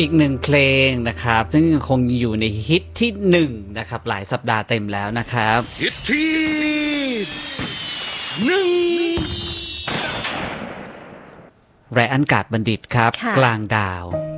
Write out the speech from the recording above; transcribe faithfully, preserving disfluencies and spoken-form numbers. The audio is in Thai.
อีกหนึ่งเพลงนะครับซึ่งยังคงอยู่ในฮิตที่หนึ่งนะครับหลายสัปดาห์เต็มแล้วนะครับฮิตที่หนึ่งไรอันกาดบัณฑิตครับกลางดาว